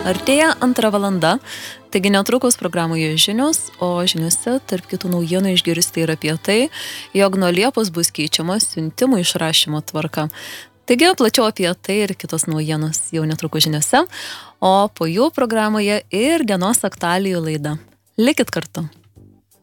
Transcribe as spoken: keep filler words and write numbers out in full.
Artėja antra valanda, taigi netrukus programoje žinios, o žiniuose tarp kitų naujienų išgirsti ir apie tai, jog nuo Liepos bus keičiama siuntimų išrašymo tvarka. Taigi plačiau apie tai ir kitos naujienos jau netrukus žiniuose, o po jų programoje ir dienos aktualijų laida. Likit kartu.